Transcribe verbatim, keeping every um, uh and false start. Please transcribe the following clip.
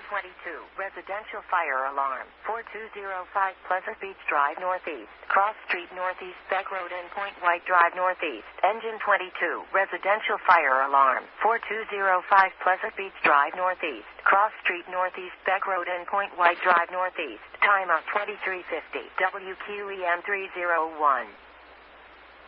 twenty-two, residential fire alarm, four two zero five Pleasant Beach Drive Northeast, Cross Street Northeast, Beck Road Endpoint White Drive Northeast. Engine twenty-two, residential fire alarm, four two zero five Pleasant Beach Drive Northeast, Cross Street Northeast, Beck Road Endpoint White Drive Northeast. Timeout twenty-three fifty, W Q E M three oh one.